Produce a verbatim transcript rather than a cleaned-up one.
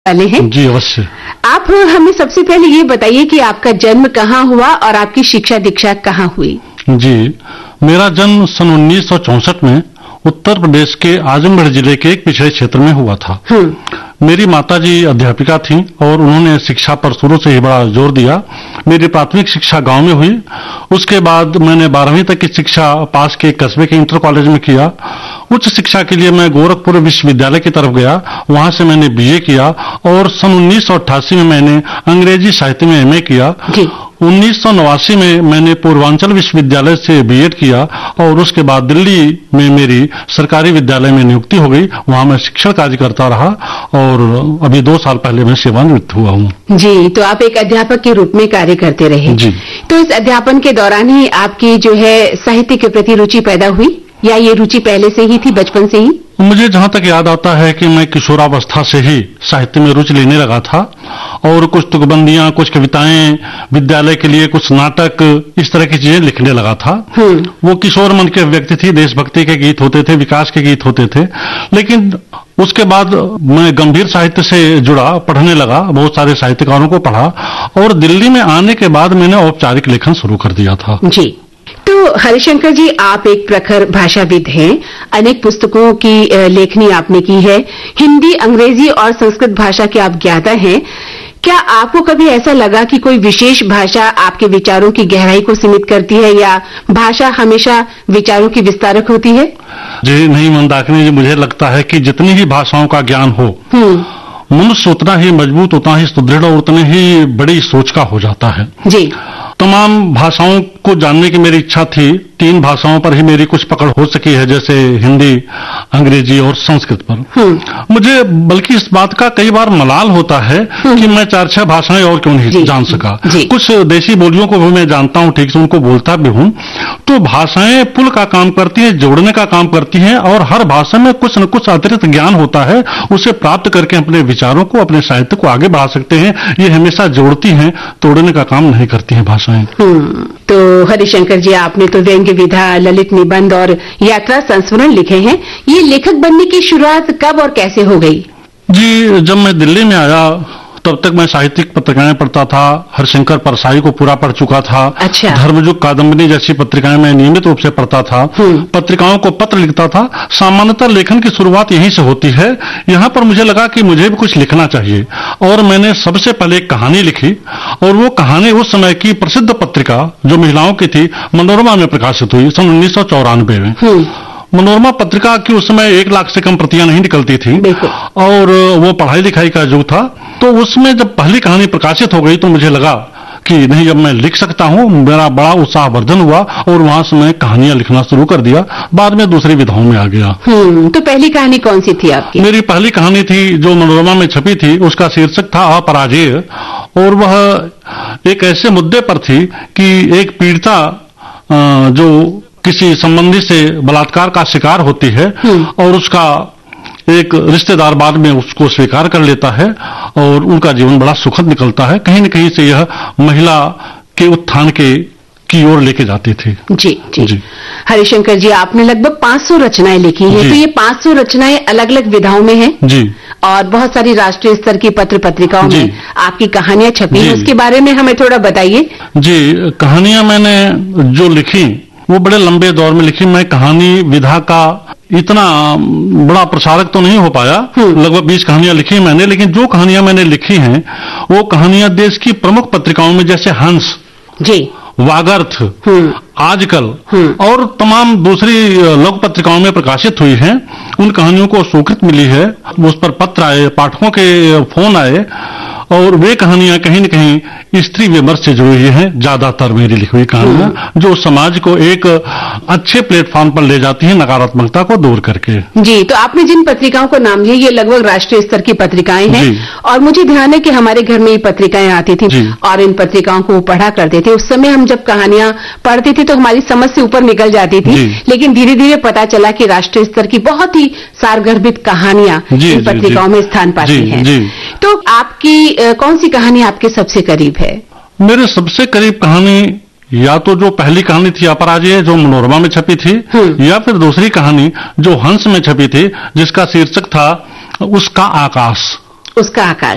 वाले हैं। जी अवश्य। आप हमें सबसे पहले ये बताइए कि आपका जन्म कहाँ हुआ और आपकी शिक्षा दीक्षा कहाँ हुई? जी, मेरा जन्म सन उन्नीस सौ चौसठ में उत्तर प्रदेश के आजमगढ़ जिले के एक पिछड़े क्षेत्र में हुआ था। मेरी माताजी अध्यापिका थीं और उन्होंने शिक्षा पर शुरू से ही बड़ा जोर दिया। मेरी प्राथमिक शिक्षा गांव में हुई। उसके बाद मैंने बारहवीं तक की शिक्षा पास के कस्बे के इंटर कॉलेज में किया। उच्च शिक्षा के लिए मैं गोरखपुर विश्वविद्यालय की तरफ गया, वहां से मैंने बीए किया और सन उन्नीस सौ अट्ठासी में मैंने अंग्रेजी साहित्य में एमए किया। उन्नीस सौ नवासी में मैंने पूर्वांचल विश्वविद्यालय से बीएड किया और उसके बाद दिल्ली में मेरी सरकारी विद्यालय में नियुक्ति हो गई। वहां मैं शिक्षण कार्य करता रहा और अभी दो साल पहले मैं सेवानिवृत्त हुआ हूँ। जी, तो आप एक अध्यापक के रूप में कार्य करते रहे। जी। तो इस अध्यापन के दौरान ही आपकी जो है साहित्य के प्रति रुचि पैदा हुई या ये रुचि पहले से ही थी, बचपन से ही? मुझे जहां तक याद आता है कि मैं किशोरावस्था से ही साहित्य में रुचि लेने लगा था और कुछ तुकबंदियां, कुछ कविताएं, विद्यालय के लिए कुछ नाटक, इस तरह की चीजें लिखने लगा था। वो किशोर मन के व्यक्ति थी, देशभक्ति के गीत होते थे, विकास के गीत होते थे। लेकिन उसके बाद मैं गंभीर साहित्य से जुड़ा, पढ़ने लगा, बहुत सारे साहित्यकारों को पढ़ा और दिल्ली में आने के बाद मैंने औपचारिक लेखन शुरू कर दिया था। जी, तो हरिशंकर जी, आप एक प्रखर भाषाविद हैं। अनेक पुस्तकों की लेखनी आपने की है। हिंदी, अंग्रेजी और संस्कृत भाषा के आप ज्ञाता हैं। क्या आपको कभी ऐसा लगा कि कोई विशेष भाषा आपके विचारों की गहराई को सीमित करती है या भाषा हमेशा विचारों की विस्तारक होती है? जी नहीं मंदाकिनी जी, मुझे लगता है कि जितनी ही भाषाओं का ज्ञान हो, मनुष्य उतना ही मजबूत, उतना ही सुदृढ़ और उतने ही बड़ी सोच का हो जाता है। जी। तमाम भाषाओं को जानने की मेरी इच्छा थी। तीन भाषाओं पर ही मेरी कुछ पकड़ हो सकी है, जैसे हिंदी, अंग्रेजी और संस्कृत पर। मुझे बल्कि इस बात का कई बार मलाल होता है कि मैं चार छह भाषाएं और क्यों नहीं जान सका। कुछ देशी बोलियों को भी मैं जानता हूं, ठीक से उनको बोलता भी हूं। तो भाषाएं पुल का काम करती हैं, जोड़ने का काम करती हैं और हर भाषा में कुछ न कुछ अतिरिक्त ज्ञान होता है। उसे प्राप्त करके अपने विचारों को, अपने साहित्य को आगे बढ़ा सकते हैं। ये हमेशा जोड़ती हैं, तोड़ने का काम नहीं करती हैं भाषाएं। तो हरिशंकर जी, आपने तो व्यंग्य विधा, ललित निबंध और यात्रा संस्मरण लिखे हैं। ये लेखक बनने की शुरुआत कब और कैसे हो गई? जी, जब मैं दिल्ली में आया तब तक मैं साहित्यिक पत्रिकाएं पढ़ता था। हरिशंकर परसाई को पूरा पढ़ चुका था। अच्छा। धर्मयुग, कादम्बरी जैसी पत्रिकाएं मैं नियमित रूप से पढ़ता था। पत्रिकाओं को पत्र लिखता था। सामान्यतः लेखन की शुरुआत यहीं से होती है। यहाँ पर मुझे लगा कि मुझे भी कुछ लिखना चाहिए और मैंने सबसे पहले एक कहानी लिखी और वो कहानी उस समय की प्रसिद्ध पत्रिका जो महिलाओं की थी, मनोरमा में प्रकाशित हुई सन उन्नीस सौ चौरानवे में। मनोरमा पत्रिका की उस समय एक लाख से कम प्रतियां नहीं निकलती थी और वो पढ़ाई लिखाई का युग था। तो उसमें जब पहली कहानी प्रकाशित हो गई तो मुझे लगा कि नहीं, अब मैं लिख सकता हूं। मेरा बड़ा उत्साहवर्धन हुआ और वहां से मैं कहानियां लिखना शुरू कर दिया। बाद में दूसरी विधाओं में आ गया। तो पहली कहानी कौन सी थी आपकी? मेरी पहली कहानी थी जो मनोरमा में छपी थी, उसका शीर्षक था अपराजेय और वह एक ऐसे मुद्दे पर थी कि एक पीड़िता जो किसी संबंधी से बलात्कार का शिकार होती है और उसका एक रिश्तेदार बाद में उसको स्वीकार कर लेता है और उनका जीवन बड़ा सुखद निकलता है। कहीं न कहीं से यह महिला के उत्थान के की ओर लेके जाती थी। जी, जी जी हरिशंकर जी, आपने लगभग पाँच सौ रचनाएं लिखी हैं। तो ये पाँच सौ रचनाएं अलग अलग विधाओं में हैं जी और बहुत सारी राष्ट्रीय स्तर की पत्र पत्रिकाओं में आपकी कहानियां छपी हैं। उसके बारे में हमें थोड़ा बताइए। जी, कहानियां मैंने जो लिखी वो बड़े लंबे दौर में लिखी। मैं कहानी विधा का इतना बड़ा प्रसारक तो नहीं हो पाया। लगभग बीस कहानियां लिखी मैंने, लेकिन जो कहानियां मैंने लिखी हैं वो कहानियां देश की प्रमुख पत्रिकाओं में जैसे हंस जी, वागर्थ, आजकल और तमाम दूसरी लोक पत्रिकाओं में प्रकाशित हुई हैं। उन कहानियों को स्वीकृति मिली है, उस पर पत्र आए, पाठकों के फोन आए और वे कहानियां कहीं न कहीं स्त्री विमर्श से जुड़ी हुई हैं। ज्यादातर मेरी लिखी हुई कहानियां जो समाज को एक अच्छे प्लेटफॉर्म पर ले जाती हैं, नकारात्मकता को दूर करके। जी, तो आपने जिन पत्रिकाओं को नाम लिया ये लगभग राष्ट्रीय स्तर की पत्रिकाएं हैं और मुझे ध्यान है कि हमारे घर में ये पत्रिकाएं आती थी और इन पत्रिकाओं को पढ़ा करते थे। उस समय हम जब कहानियां पढ़ते थे तो हमारी समझ से ऊपर निकल जाती थी, लेकिन धीरे धीरे पता चला कि राष्ट्रीय स्तर की बहुत ही सारगर्भित कहानियां इन पत्रिकाओं में स्थान पाती हैं। तो आपकी कौन सी कहानी आपके सबसे करीब है? मेरे सबसे करीब कहानी या तो जो पहली कहानी थी अपराजेय जो मनोरमा में छपी थी, या फिर दूसरी कहानी जो हंस में छपी थी जिसका शीर्षक था उसका आकाश। उसका आकाश।